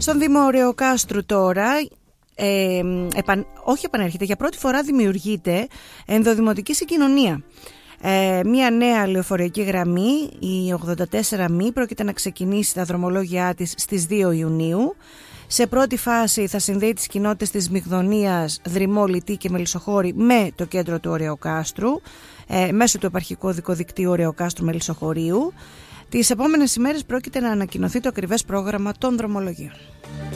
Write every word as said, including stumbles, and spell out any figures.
Στον Δήμο Ωρεοκάστρου τώρα, ε, επαν, όχι επανέρχεται, για πρώτη φορά δημιουργείται ενδοδημοτική συγκοινωνία. Ε, μια νέα λεωφορειακή γραμμή, η ογδόντα τέσσερα μη, πρόκειται να ξεκινήσει τα δρομολόγια της στις δύο Ιουνίου. Σε πρώτη φάση θα συνδέει τις κοινότητες της Μυγδονίας, Δρυμό, Λυτή και Μελισσοχώρη με το κέντρο του Ωρεοκάστρου, ε, μέσω του επαρχικού οδικού δικτύου Ωρεοκάστρου Μελισσοχωρίου. Τις επόμενες ημέρες πρόκειται να ανακοινωθεί το ακριβές πρόγραμμα των δρομολογίων.